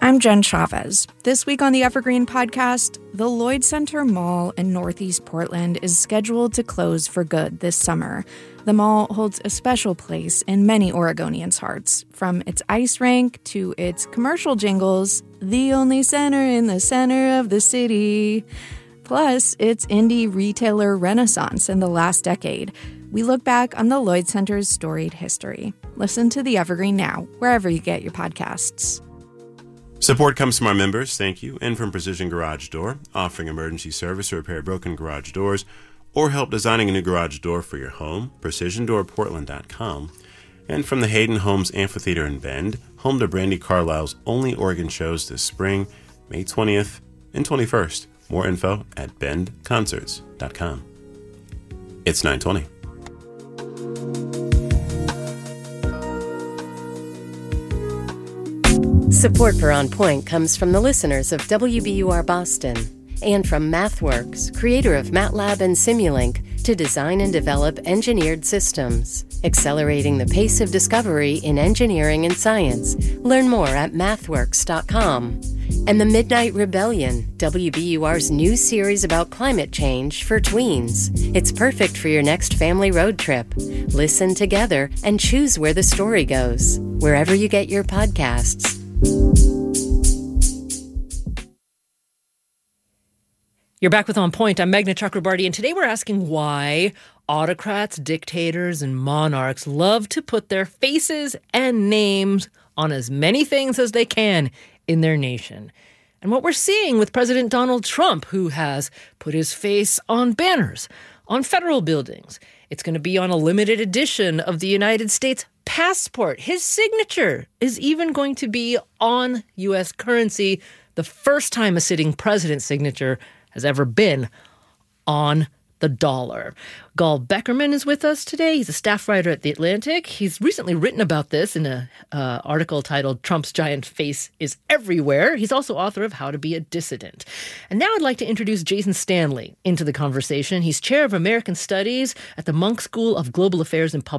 I'm Jen Chavez. This week on the Evergreen Podcast, the Lloyd Center Mall in Northeast Portland is scheduled to close for good this summer. The mall holds a special place in many Oregonians' hearts, from its ice rink to its commercial jingles, the only center in the center of the city. Plus, its indie retailer renaissance in the last decade. We look back on the Lloyd Center's storied history. Listen to the Evergreen now, wherever you get your podcasts. Support comes from our members, thank you, and from Precision Garage Door, offering emergency service to repair broken garage doors or help designing a new garage door for your home, precisiondoorportland.com, and from the Hayden Homes Amphitheater in Bend, home to Brandi Carlile's only Oregon shows this spring, May 20th and 21st. More info at bendconcerts.com. It's 9:20. Support for On Point comes from the listeners of WBUR Boston and from MathWorks, creator of MATLAB and Simulink, to design and develop engineered systems, accelerating the pace of discovery in engineering and science. Learn more at mathworks.com. And The Midnight Rebellion, WBUR's new series about climate change for tweens. It's perfect for your next family road trip. Listen together and choose where the story goes, wherever you get your podcasts. You're back with On Point. I'm Meghna Chakrabarty, and today we're asking why autocrats, dictators, and monarchs love to put their faces and names on as many things as they can in their nation. And what we're seeing with President Donald Trump, who has put his face on banners, on federal buildings. It's going to be on a limited edition of the United States passport. His signature is even going to be on U.S. currency, the first time a sitting president's signature has ever been on the dollar. Gal Beckerman is with us today. He's a staff writer at The Atlantic. He's recently written about this in an article titled Trump's Giant Face is Everywhere. He's also author of How to Be a Dissident. And now I'd like to introduce Jason Stanley into the conversation. He's chair of American Studies at the Munk School of Global Affairs and Public